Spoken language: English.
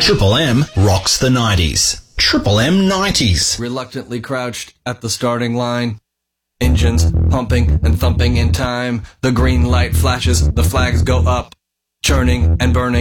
Triple M rocks the 90s. Triple M 90s. Reluctantly crouched at the starting line. Engines pumping and thumping in time. The green light flashes, the flags go up. Churning and burning.